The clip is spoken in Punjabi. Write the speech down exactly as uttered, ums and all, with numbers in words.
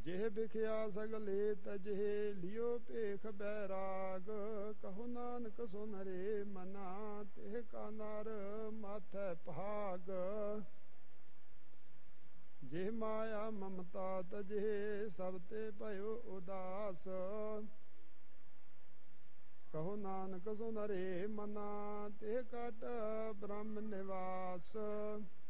ਜਿਹ ਬਿਖਿਆ ਸਗਲੇ ਤਜੇ ਲਿਓ ਭੇਖ ਬੈਰਾਗ। ਕਹੋ ਨਾਨਕ ਸੋ ਨਰੇ ਮਨਾ ਤਿਹ ਕਾ ਨਰ ਮਾਥੈ ਭਾਗ। ਜਿਹ ਮਾਇਆ ਮਮਤਾ ਤਜੇ ਸਭ ਤੇ ਭਇਓ ਉਦਾਸ। ਕਹੋ ਨਾਨਕ ਸੋ ਨਰੇ ਮਨਾ ਤਿਹ ਕਟ ਬ੍ਰਹਮ ਨਿਵਾਸ।